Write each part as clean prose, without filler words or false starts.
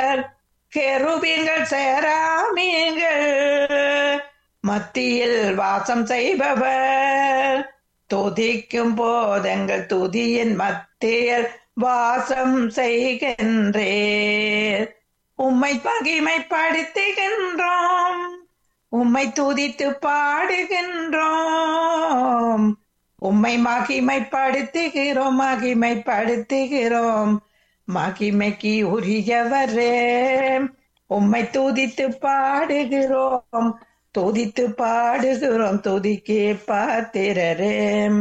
கெருபீன்கள் சேராமீன்கள் மத்தியில் வாசம் செய்பவர். துதிக்கும் போதெங்கள் துதியின் மத்தியில் வாசம் செய்கின்றேன். உம்மை மகிமைப்படுத்துகின்றோம், உம்மை துதித்து பாடுகின்றோம். உம்மை மகிமைப்படுத்துகிறோம், மகிமைப்படுத்துகிறோம். மகிமைக்கு உரியவரே, உம்மை துதித்து பாடுகிறோம், துதித்து பாடுகிறோம். துதிக்கு பாத்திரரே.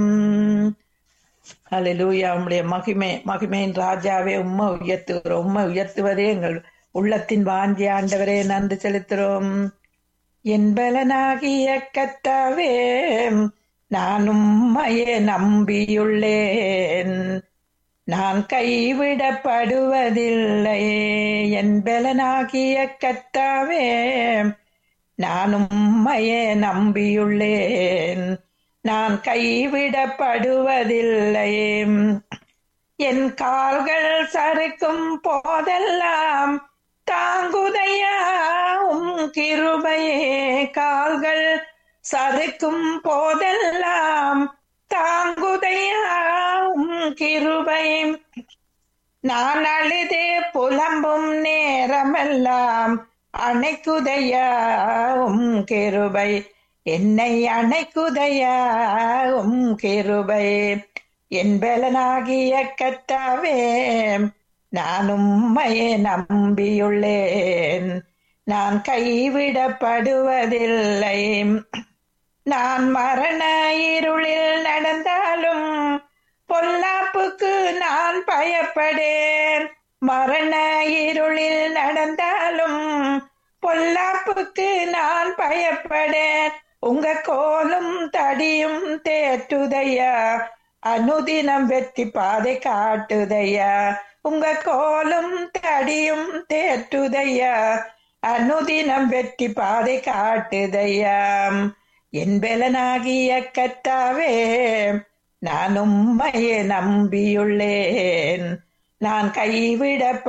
அல்லேலூயா. உம்முடைய மகிமையின் ராஜாவே, உம்மை உயர்த்துகிறோம். உம்மை உயர்த்துவதே எங்கள் உள்ளத்தின் வாஞ்சி. ஆண்டவரே, நன்றி செலுத்துகிறோம். என் பலனாகிய கர்த்தாவே, நான் உம்மையே நம்பியுள்ளேன், நான் கைவிடப்படுவதில்லை. என் பலனாகிய கர்த்தாவே, நான் உம்மையே நம்பியுள்ளேன், நான் கைவிடப்படுவதில்லை. என் கால்கள் சறுக்கும் போதெல்லாம் தாங்குதையா உம் கிருபையே. கால்கள் சறுக்கும் போதெல்லாம் தாங்குதையா உம் கிருபை. நான் அழுதே புலம்பும் நேரமெல்லாம் அணைக்குதையா உம் கிருபை. என்னை அணைக்குதையா உம் கிருபை. என் பலனாகிய கர்த்தாவே, நான் உம்மையே நம்பியுள்ளேன், நான் கைவிடப்படுவதில்லை. நான் மரண இருளில் நடந்தாலும் பொல்லாப்புக்கு நான் பயப்படேன். மரண இருளில் நடந்தாலும் பொல்லாப்புக்கு நான் பயப்படேன். உங்க கோலும் தடியும் தேற்றுதையா, அனுதினம் வெற்றி பாதை காட்டுதையா. உங்க கோலும் தடியும் தேற்றுதையா, அனுதினம் வெற்றி பாதை காட்டுதையா. என் பலனாகிய கர்த்தாவே, நான் உம்மையே நம்பியுள்ளேன், நான் கைவிடப்ப